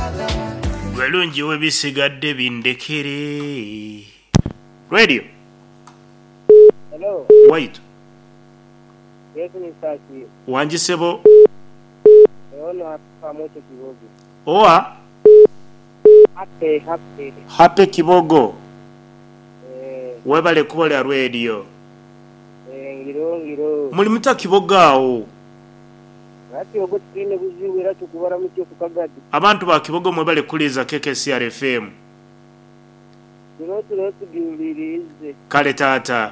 Gwelungi we bisigadde bindekere. Radio. Hello. Wait. Yes, Mr. Wanjisebo. Ono hapa moto kibogo. Oa. Happy kibogo. Webale kubola radio. Ngiro. Muli muta kibogo awo. Ati ogo tine buzibu era tukubara mu cyo kukagati. Abantu ba kibogo mwebale kuliza KKCR FM. Ngiro tugiririze. Kale tata.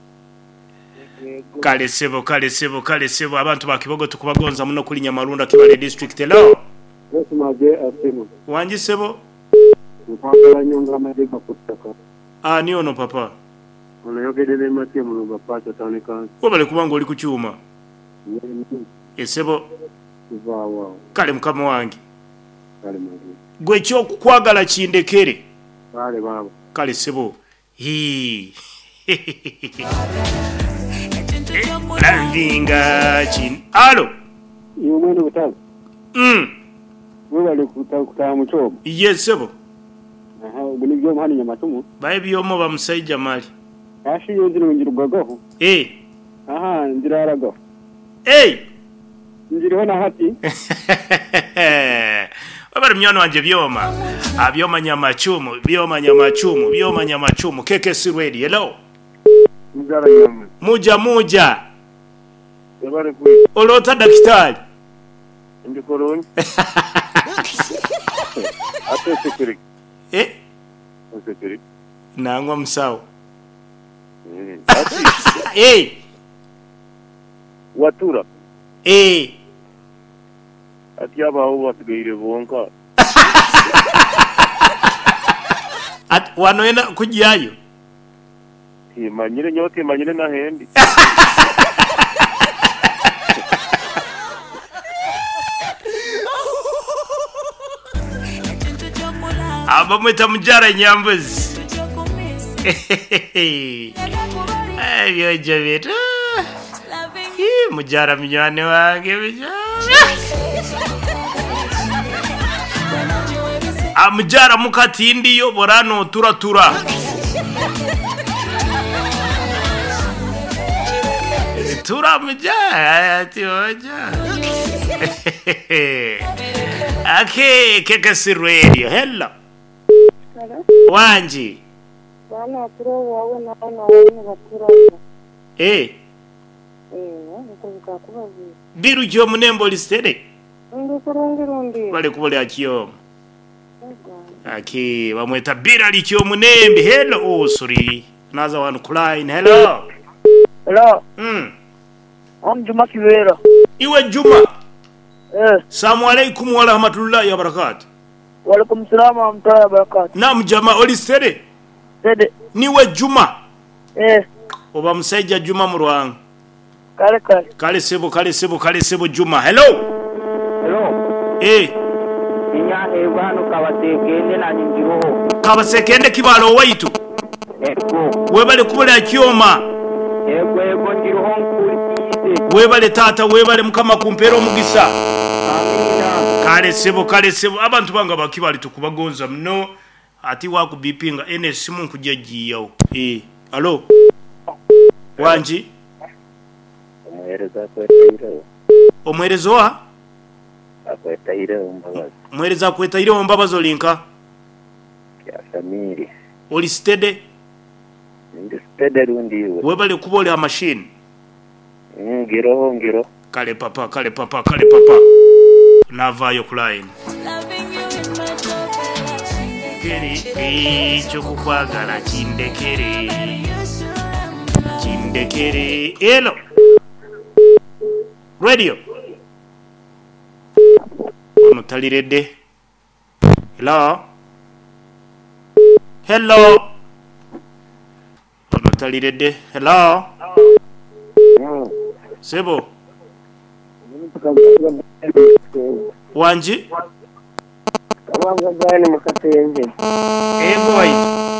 Kale sebo abantu ba kibogo tukubagonza muno kuli Nyamarunda Kibale district. Hello. Yes, maje afimo. Wanjisebo. Mpaka nyonga madega kutaka. Ni ono papa. Onoyogerere mate mu bapata tanika. Webale kubanga oli kuchuma. Esebo. Wow. Kale mukama wange. Kale maje. Gwe kyo kukwagala kindekere. Kale baba. Kale sebo. Lanvinga chin. Alo. Yomene butamu. Webale kutaka muchobo. Yes sebo. Ubuni byo mhani nyamatumu. Bae byomo bamusajja mali. Ashi yonzino njirugago. Njirarago. Njiriho na hati. Wabari mnyono wanje byoma. Byoma nyamachumu. KKC ready. Hello. Mujara yamu. Muja. Wabari kwi. Olota dakitali. Ndikoroni. Ate security. Security. Nangwa msawo. Watura. Ati abaho basigaire bonka. Wanoenda kujayo. Manyire na hendi. Abamweta mujara nyambuzi. Byojo bitu. Mujara mnywane wange mujara. Mujara mukatindi yo borano tura. Tura mujara ati oja. Okay, KKC radio. Hello. Wanji. Bana aturo wawe na batura. Nkuvuga kubazi. Biru jyo munembo listere. Rundi. Bale kubole akiyo. Bamweta bira likyo munembe. Hello. Sorry. Naza one Klein. Hello. Juma Kibera. Iwe Juma. Assalamu alaikum wa rahmatullahi wa barakatuh. Wa alaikum salam wa rahmatullahi wa barakatuh. Naam jamaa olistere. Sede. Niwe Juma. Oba musajja Juma murwanga. Kale sebo Juma. Hello. Inya ebano kabasekende na njiro. Kabasekende kibalo waitu. Webale kubole akyoma. Ego njiro honkuli. Webale tata webale mukama kumpero mugisa. Amina. Kale sebo abantu banga bakibali tukubagonza mno ati wakubipinga simu nkujjajiyawo. Allo. Wanji. Omwerezo wa? Mwereza kwetaire ombabazo linka. Kya family. Oli stede? Stede rundiwe. Webale kubole machine. Ngiro. Kale papa. Navayo Klein. Kiri chokukwagala kindekere. Hello. Radio. Ono talirede. Hello. Ono talirede. Hello. Sebo. Wanji. Kawanga gani makatenje. Boy.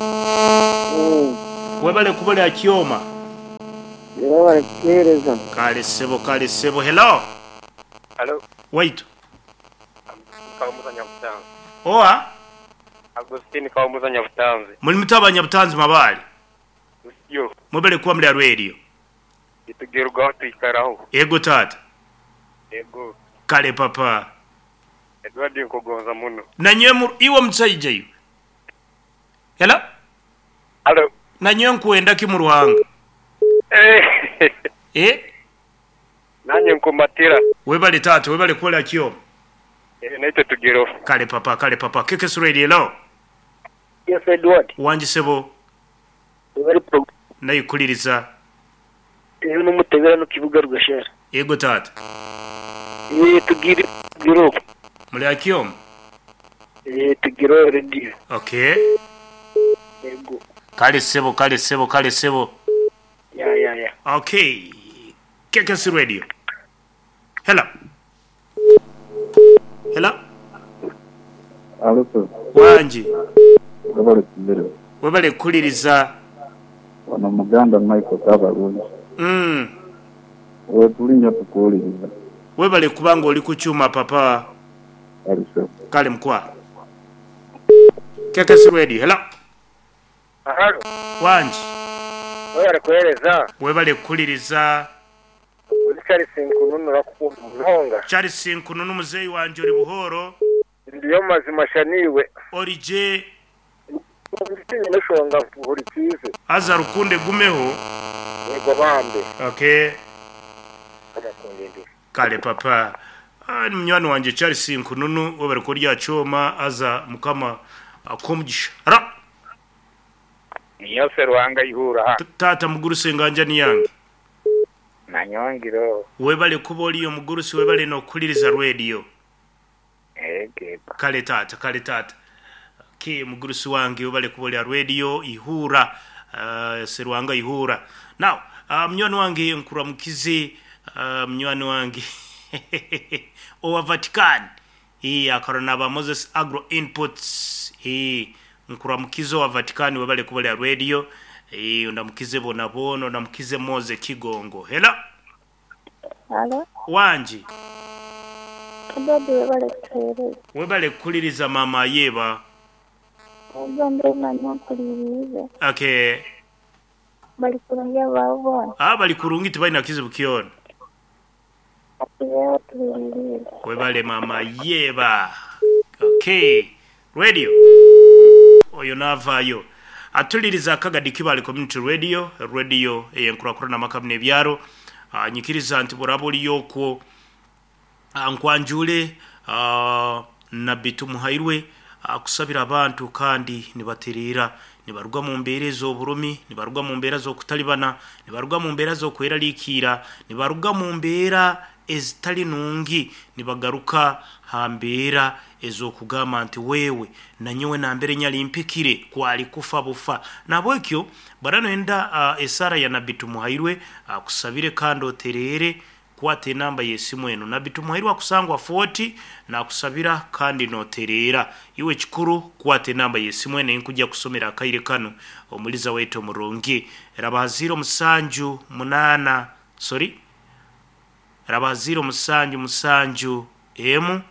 Webale kubale akyoma. Webale kereza. Kale sebo. Hello. Hello. Wait. Kamuza nyakuta. Oa Agostini Kaumuza Nyabutanzi. muri mutaba Nyabutanzi Mabale. Yo. Mwebale kuba muri radio. Itugerwaho tuyikaraho. Ego tata. Ego. Kale papa. Edward Nkogonza muno. Nanywe iwo mutsaije yu. Hello? Hello. Nanywe nkuenda ki mu Ruhanga. Nanye nkumatira. Webale tata, webale kola kyo. Naite tugero. Kale papa. Kekes radio lo. Yes, Edward. Wanje sebo. Webale pro. Nayikuliriza. Iyo numutegera no kibuga rugashera. Ego tata. Tugiro. Muri akyo? Tugiro radio. Okay. Ego. Kale sebo. Yeah. Okay. Kekes radio. Hello. Allo sir. Wanje. Webale kuliriza. Wana Muganda Michael Kabalungi. Wetulinya tukuliriza. Webale kubanga oli ku chuma papa. Ali sir. Kale mkwa. Kekes radio. Hello. Ahalo. Wanje. Webale kueleza. Webale kuliriza. Ulikari sinkununu rakukumba mnonga. Chari sinkununu muzeyi wanje oli buhoro. Ndiyo mazima shaniwe. Orije. Nditinye nishonga buri kize. Aza rukunde gumeho. Ego bambe. Okay. Kama kundende. Kale papa. Ni mnywani wanje chari sinkununu webale kurya choma aza mukama akomjisha. Ra. Niyo Serwanga ihura ha. Tata muguruse nganja ni yange. Nanyongiro. Webale kuboli yo mugurusi webale no kuliriza radio. Kale tata. Ki mugurusi wange webale kuboli ya radio ihura. Serwanga ihura. Now, mnywani wange nkuramukize mnywani wange owa Vatican. Akarona ba Moses Agro Inputs. Nkuramukizo wa Vatican webale kuboli ya radio. Undamukize bonabono, undamukize Moze Kigongo. Hello? Hello? Wanji. Kadodo webale kutere. Webale kuliriza mama yeba. Ugombe nanyo kuliriza. Okay. Bali kurungia babona. Bali kurungi tubaina kizibu kiona. Leo tuliriza. Webale mama yeba. Okay. Radio. Oyo navayo. Atuliriza Kagadi Kibale Community Radio eyenkurakurana makamne byaro nyikiriza nti burabuli yoko nkwanjule na bitu muhairwe kusabira abantu kandi nibaterera nibaruga mu mbere zo burumi nibaruga mu mbera zo kutalibana nibaruga mu mbera zo kweralikira nibaruga mu mbera ezitali nungi nibagaruka hambera ezo kugama nti wewe nanyewe na mbere nyali mpikire kwali kufa bufa nabwekyo barano enda esara ya nabitu muhairwe kusabire kando terere kwate namba yesimu eno nabitu muhairwe akusangwa 40 na kusabira kandi no terera iwe chikuru kwate namba yesimu eno nkujja kusomera akaire kano omuliza weto murongi raba 0 musanju munana raba 0 musanju emu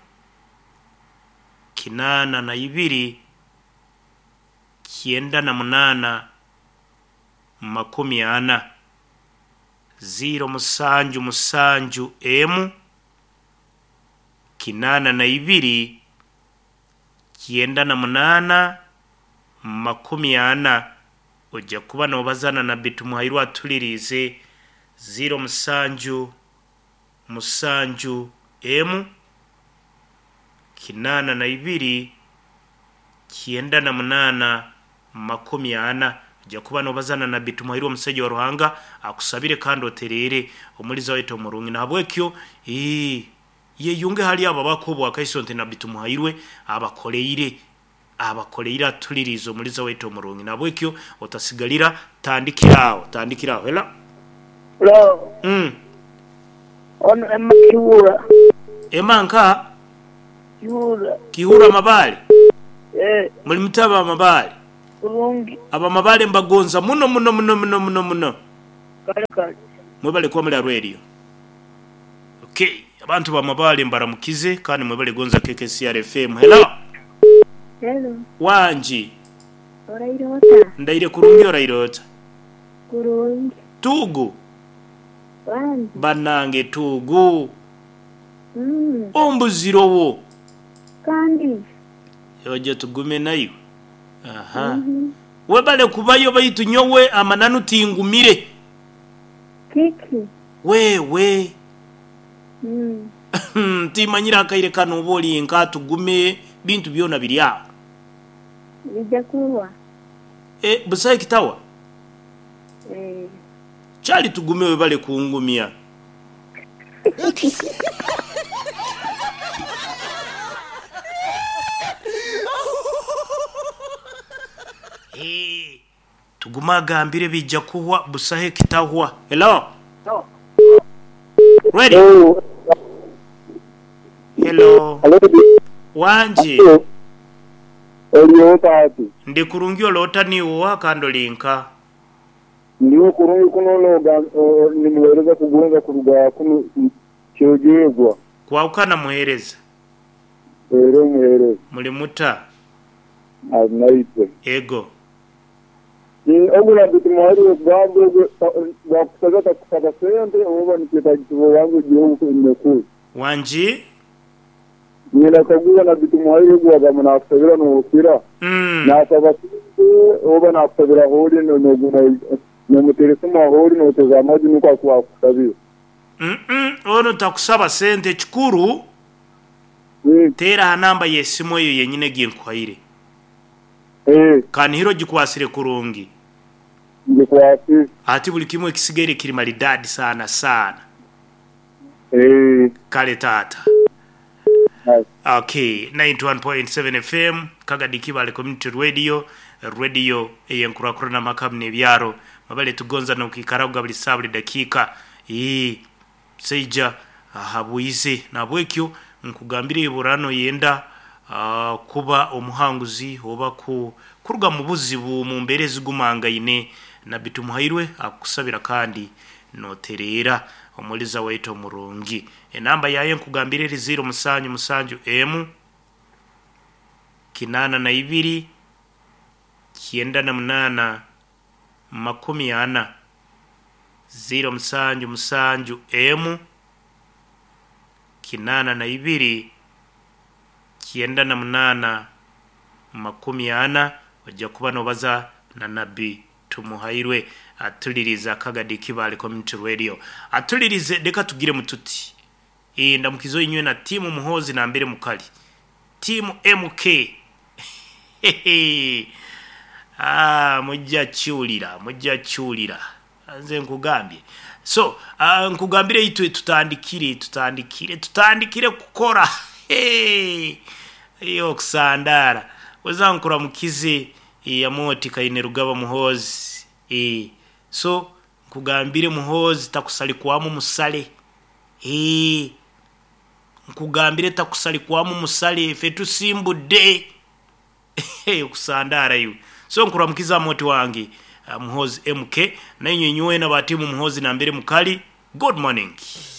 kinana na ibiri kienda na munana makumi ana 0 musanju emu kinana na ibiri kienda na munana makumi ana ojja kuba nobazana na bitu muhairwa tulirize 0 musanju emu kinana na ibiri kienda na munana makumi ana ojja kuba nobazana na bitu muhairwa omusajja wa Ruhanga akusabire kandi oterere omuliza wetu omurungi nabwekyo yeyunge hali ababako bwakaisonte na bitu muhairwe abakoleire tulirizo omuliza wetu omurungi nabwekyo otasigalira tandikirawo hela Ono emanka Kihura Mabale muri mutaba Mabale kurungi aba Mabale mbagonza muno kale mwebale kwa muri radio. Okay, abantu ba Mabale mbaramukize kandi mwebale gonza KKCR FM. Hello. Hello. Wanji. Orairota. Ndaire kurungi orairota. Kurungi. Tugu. Wanji. Banange tugu. Ombuzirowo. Kandi. Yoje tugume nayo. Aha. Webale kubayo bayitu nyowe amananu tingumire. Kiki. We. Timanyira akaire kano boli nka tugume bintu byona biri aho. Bijja kuwa. Busaye kitawa. Chali tugume webale kungumia. Tuguma gambire bijja kuwa busahe kitahwa. Hello. Ready? Hello. Wanji. Oliota ati. Ndi kurungi olota ni uwa kando linka. Ndiyo kurungi kuno loga nimuhereza kugonza kuruga kuno kyogegwa. Kwa ukana muhereza. Muhereza. Muli muta. Naite. Ego. Ogula bitu mwari ogwambo bakusaza kusaba sente oba nikitagiwo wangu gihugu imekuru. Wanji. Nina kagula na bitu mwari ogwa munafabira no kira. Na saba oba nafabira holi no muteresema holi no tezamaji nuko kwa kusabira. Ono takusaba sente chikuru. Tera namba yesimo yo yenyine ginkwaire. Kani hiro gikwasire kurungi. Gikwasire. Ati buli kimwe kisigere kiri malidadi sana. Kale tata. Okay, 91.7 FM Kagadi Kibale Community Radio eyenkura na makamne byaro mabale tugonza no kikaraga buli sabuli dakika seija habuize nabwekyo nkugambire iburano yenda kuba omuhanguzi oba kuruga mu buzibu mu mberezi gumangayine na bitumuhairwe akusabira kandi noterera omuliza waito murungi enamba yaye nkugambire 0 musanju m kinana na ibiri kienda na mnana makumi ana 0 musanju m kinana na ibiri kienda na mnana makumi ana wajja kuba nobaza na nabi tumuhairwe atuliriza Kagadi Kibale Community Radio atulirize deka tugire mututi ndamukizo inywe na timu muhozi na mbere mukali timu MK mujja chulira anze nkugambye so nkugambire itwe tutandikire kukora iyo kusandara uzankura mukize ya moti kaine rugaba muhozi so nkugambire muhozi takusali kwamu musale nkugambire takusali kwamu musale fetu simbude kusandara yu so nkura mukiza moti wangi muhozi MK na nywe na batimu muhozi na mbere mukali good morning.